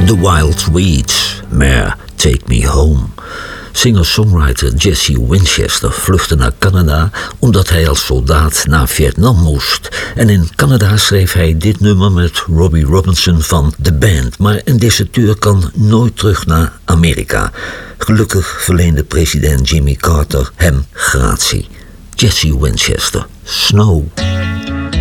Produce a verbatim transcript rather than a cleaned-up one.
The Wild Weeds, Mare, Take Me Home. Singer-songwriter Jesse Winchester vluchtte naar Canada omdat hij als soldaat naar Vietnam moest. En in Canada schreef hij dit nummer met Robbie Robinson van The Band. Maar een deserteur kan nooit terug naar Amerika. Gelukkig verleende president Jimmy Carter hem gratie. Jesse Winchester, Snow.